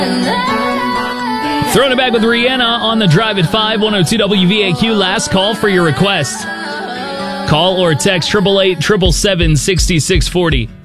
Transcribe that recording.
Throwing it back with Rihanna on the Drive at 5, 102 WVAQ. Last call for your request. Call or text 888-777-6640.